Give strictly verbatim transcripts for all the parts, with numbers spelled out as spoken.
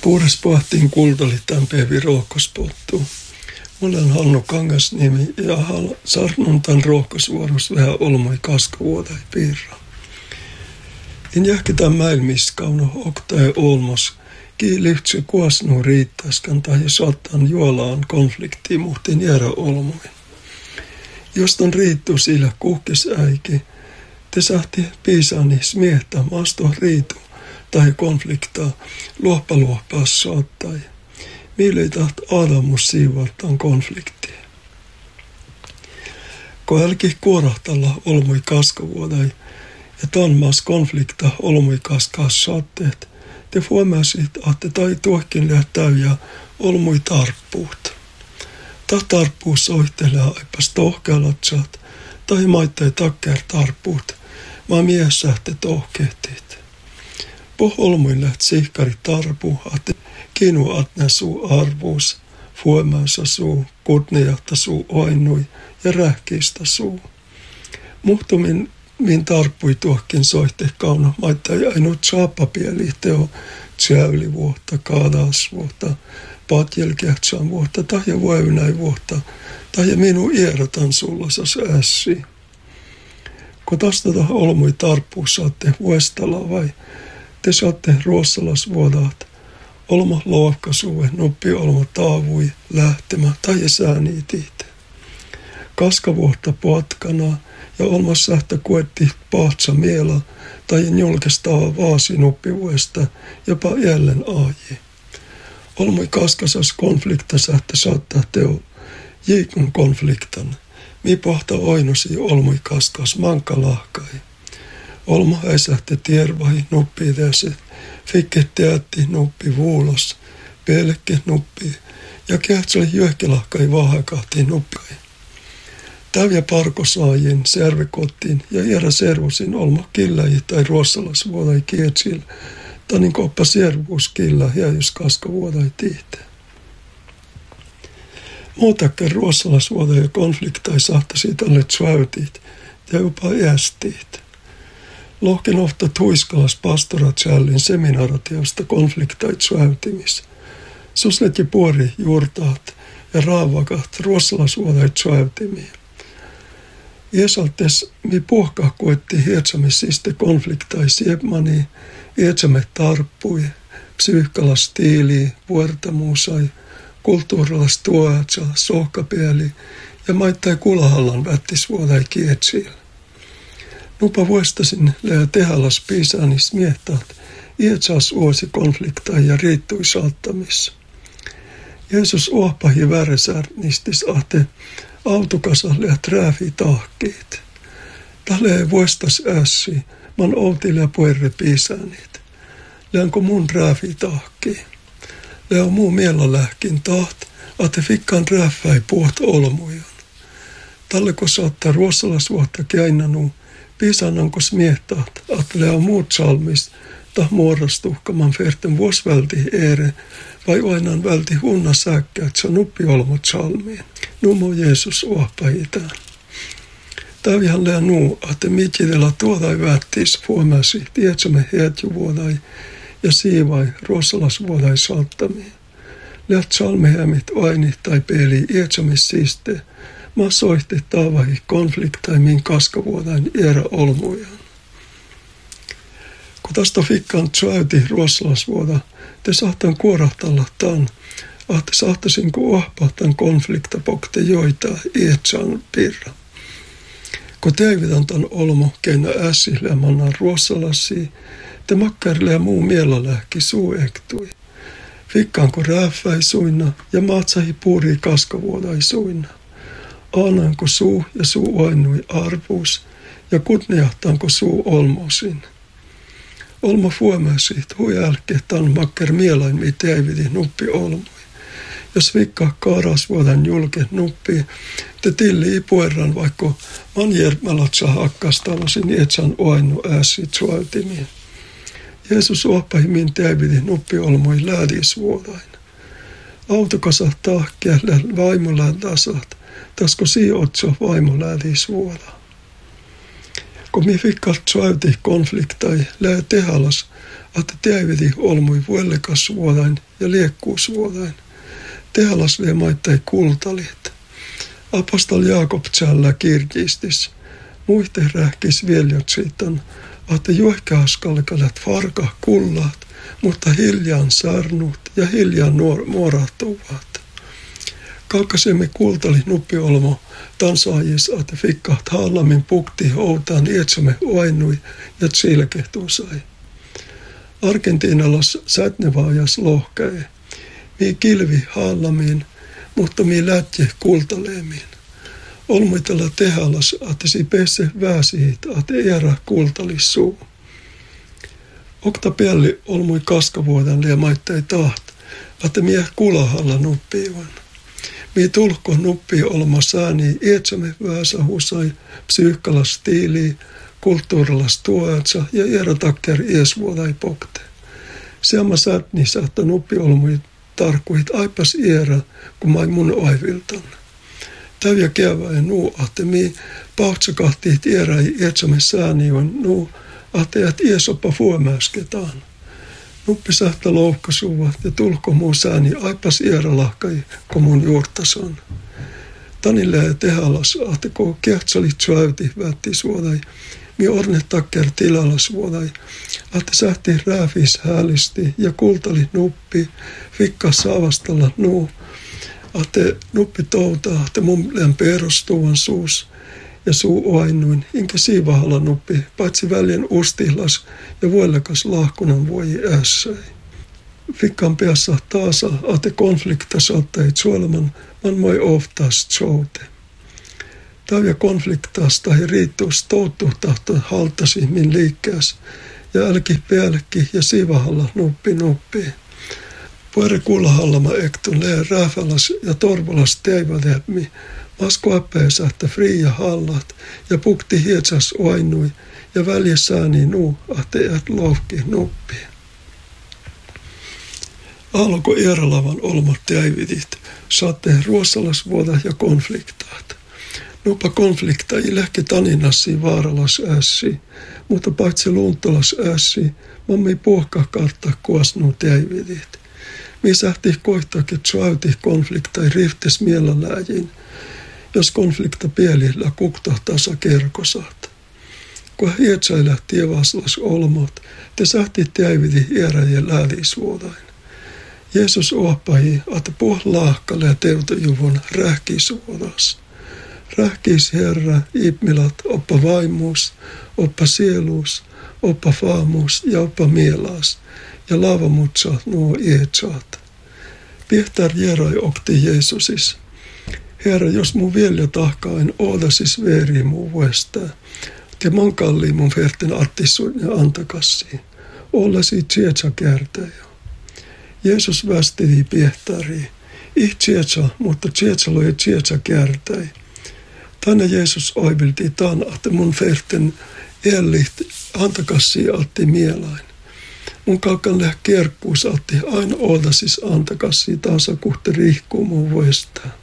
Puures pohtiin kultali tämän päivän rohkospottuun. Mulla on Hannu Kangasniemi ja sarnun tämän rohkosvuorossa vähän olmoi kaskavuotai piirra. En jähkä tämän mäilmiskauno oktai olmos. Kii lyhtsy kuosnuu riittäskan tai saattaan juolaan konfliktiin muhteen jäädä olmoin. Jos ton riittu sillä kuhkes äiki, te sahti piisani smiehtä maasto riitu tai konfliktaa luoppa luoppaa saattai. Mille taht aadamus siivaltaan konfliktia. Ko älki kuorahtalla olmoi kaskavuodai ja ton maas konflikta olmoi kaskaa saatteet, te huomasit, että tai tuohkin lähtää ja olmoi tarppuut. Ta tarppuus soihtelee aipas tohkealatsat tai maittai takker tarppuut, maa miessähte tohkehtit. Poh olmoin läht sihkari tarpu, että kinu atnä suu arvuus, huomaansa suu, kutnejahta suu oinui ja rähkiistä suu. Muhtumin min tarppui tuohkin soihte kauna, maittai ainut saapapieli teo tsäyli vuotta, kaadaas vuotta, patjelkehtsaan vuotta, tai ja voivnäi vuotta, tai ja minu ierotan sullasas ässi. Kun tästä olmui tarppuus saatte vuestala vai te saatte ruossalas vuodaat, olma lohkasuve, nuppi olma taavui, lähtemä tai sääniitiit. Kaskavuotta potkana ja olma sähtä kuetti pahtsa miela tai julkistaa vaasi nuppivuesta jopa jälleen aaji. Olmoi kaskasas konflikta sähtä saattaa teo jiikun konfliktan. Mi pohta oinosi olmoi kaskas mankalahkai. Olma ei sähtä tiervahi nuppi täset. Fikke teätti nuppi vuulos, pelkke nuppi ja kähtseli jyöhkelahkai vahakahti nuppi. Täviä parkosaajien servikottiin ja iärä servusin olma killäji tai ruossalas vuodai kietsil, tanin koppa servuus killa hiäjys kaska vuodai tiihte. Muutakke ruossalas vuodai konfliktai sahtasi tälle tsyäytiit ja jopa ästiit. Lohken ofta tuiskalas pastoratsjällin seminaaratiosta konfliktait tsyäytimis. Susletji puori juurtaat ja raavakat ruossalas vuodai tsyäytimiin. Iesaltes mi puhkah koetti hietsamissiste konfliktai siepmani, ietsame tarppui, psyykkalas tiili, vuortamuusai, kulttuurilas tuoatsa, sohkapieli ja maittai kulahallan vättis vuodai kietsiil. Nupa vuostasin lää tehalas piisaanis miehtaat, ietsas uosi konfliktai ja riittui saattamissa. Jeesus ohpahi väresärnistis ahte, autokasa lää trääfi tahkiit. Tälle vuostas ässi, man outille ja puerre piisäänit. Läänko mun trääfi tahkii. Lää muu miellä lähkin taht, ate fikkaan rääfäi puht olmujon. Tälleko saattaa ruossalasvuotta käinänuu, piisanankos miehtaat, at lää muut salmis, tah muodostuhkaman ferten vuosvälti ere, vai aina välti hunna säkkä, että se on uppi olmut salmiin. Numo Jeesus ohpahitään. Tävihän lää nuu, että mitjidellä tuodai vättis huomasi, tiedämme heetjuvuodai ja siivai ruossalasvuodai saattamiin. Läht salmihämit aini tai peli ietsämis siiste, ma soihti taavahi konfliktai min kaskavuodain erä olmujan. Kun tästä fikkaan tsyäyti ruossalasvuoda, te saattan kuorahtalla tämän, että saattaisin kun ohpahtan konflikta pokte joita ietsään pirra. Kun teivitän tämän olmo, keinä ässille mannan ruossalasi, te makkarille ja muu mielalähki suu ektui. Fikkaan kun rääfäi suinna ja maatsahi puuri kaskavuodai suinna. Aanan kun suu ja suu oinui arvuus ja kutneahtaan kun suu olmosin. Olma fuomasit, hui jälkeen tämän makker mielain, mi teiviti nuppi olmui. Jos vikka kaaras vuodan julke nuppi, te tilli puerran vaikka manjermalatsa hakkastalasin etsän oinu ässi tsualtimiin. Jeesus ohpahi min teiviti nuppi olmui läädis vuodain. Autokasa tahkia vaimolään tasat, tasko sii otso vaimoläädis vuoda. Kun mi fikkat tsualti konfliktai lää tehalas, että teiveti olmui vuolekasvuodain ja liekkuusvuodain. Tehalas vie maittai kultalit. Apostol Jaakob tsällä kirkistis. Muiste rähkis veljotsitan, että juohkaaskalkalat farka kullat, mutta hiljaan sarnut ja hiljaan nuor- muorahtuvat. Kalkasemme kultali nuppiolmo tansaajis, että fikkaat haalamin pukti outaan ietsämme oinui ja tsilkehtuusai. Argentiinalas sätnevaajas lohkäe. Mii kilvi haalamiin, mutta mii lätje kultaleemiin. Olmuitella tehalas, että si pesse väsiit, että era kultalis suu. Okta pelli olmui kaskavuodan lia maittai taht, että mie kulahalla nuppiivan. Mie tulko nuppii olma sääni ietsämme väsä husai, psyykkalas stiili, kulttuurilas tuoatsa ja era takker iesvuodai pokte. Seamma sätnissä, että nuppi olmui tarkuit aipas iera, kun mai mun aiviltan. Täyjä kevää nuu, että mii pautsakahtiit ieräi ietsämme sääniön nuu, että et iesoppa fuomäsketaan. Nuppi sähtä louhkasuvat ja tulko muu sääni aipas ieralahkai, kun mun juurtas on. Tanille ja tehalas, että kun kehtsalit syöyti vätti suodai, mi orne takker tilalas vuodai, että sähti rääfis häälisti ja kultali nuppi, fikkas saavastalla nuu, että nuppi toutaa, että mun lään perustuvan suus ja suu oainuin, inkä siivahalla nuppi, paitsi väljen ustihlas ja vuolekas lahkunan vuoji ässäi. Fikkan peassa taasa, että konflikta saattait suoleman, man moi oftas tsoute. Täyjä konfliktaasta ja riittuus touttu tahto haltasi min liikkeäs ja älki pelkki ja siivahalla nuppi nuppi. Puere kuulahallama ektun lee rääfälas ja torvolas teivadepmi, masko appeesa, että fria hallat ja pukti hietsas oinui ja väljessääni nuu, että et lohki nuppi. Alko eeralavan olmat teividit, saatte ruosalasvuoda ja konfliktaat. Nuppa konflikta ei lähke taninassi vaaralas ässi, mutta paitsi luuntolas ässi, mammi puhka kartta kuasnuu teividit. Mi sähti koittakin tsuauti konflikta ei riftes mielelläjiin, jos konflikta pielillä kuktahtaasa kerkosat. Kun hietsäillä tievaslas olmot, te sähti teividi iäräjien lälisvuodain. Jeesus oppahi, että puh lahkalle ja teutojuvun rähkisuodas. Rähkis Herra, ihmilat, oppa vaimuus, oppa sieluus, oppa faamuus ja oppa mielaas, ja laavamutsaat nuo ietsaat. Pihtar jeroi okti Jeesusis. Herra, jos mun vielä tahkain oodasis veri muu vuestää, te mankalli mun verten artissuin ja antakassiin, ollasi tsietsa kärtäjä. Jeesus västidi pihtari, ih tsietsa, mutta tsietsalo ei tsietsa kärtäjä. Tänne Jeesus oivilti tan, että mun verten ellit antakassi atti mielain. Mun kalkan läh kerkkuus atti aina oodasis antakassi taansa kuhte rihkuu mun vuestää.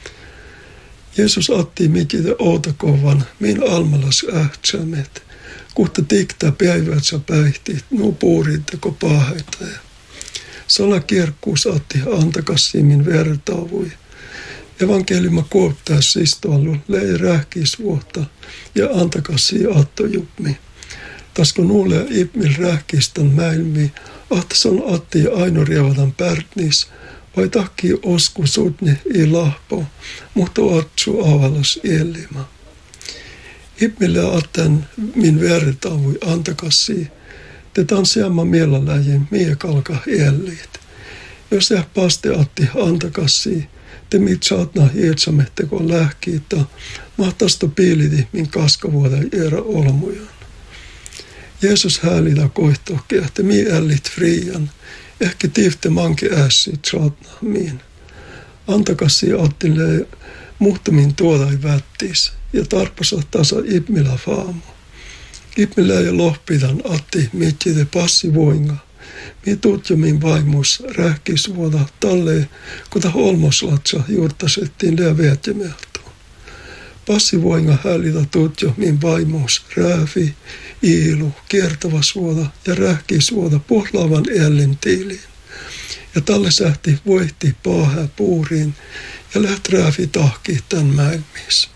Jeesus atti mikitä outakovan, min almalas ähtsämet, kuhta tiktä päivätsä päihtit, nuu puurintako pahaita. Sana kierkkuus atti antakassi min vertaavui. Evankeliuma kuoptaa sistoalu lei rähkisvuotta ja antakassi attojupmi. Tasko nuule ipmil rähkistän mäilmi, ahtason atti ainoriavadan pärtnis, vai tahki osku sutni i lahpo, mutta otsu avalas elimä. Ipmille atten min vertaavui antakassi, te tanssiamma mielläläjin miekalka elliit. Jos te paste atti antakassi, te mit saatna hietsametteko lähkiitä, mahtasto piiliti min kaskavuoda era olmujan. Jeesus häälitä koihtohkea, te mi ällit frian, ehkä tifte manke ässit saatna miin. Antakassi attille muhtamin tuodai vättis ja tarpasa tasa ipmillä faamu. Ipmillä ja lohpidan atti mittite passi voinga. Mi tutjamin vaimus rähkisvuoda tallee, kota holmoslatsa juurtasettiin lea vietjemeltuun. Passivoinga häälitä tutjo min vaimuus, rääfi, iilu, kiertävä suoda ja rähkisuoda pohlaavan ellin tiiliin. Ja tälle sähti voihti paahää puuriin ja läht rääfi tahki tämän mäimmiis.